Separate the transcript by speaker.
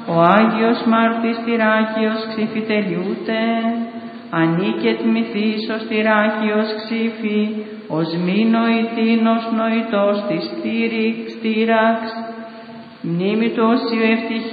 Speaker 1: Ο Άγιος Μάρτης Τυράκιος ξυφιτελιούται, ανήκετ μυθής ως Τυράκιος ξύφη, ως μη νοητήνος νοητός της Τύραξ, μνήμη του όσιου ευτυχία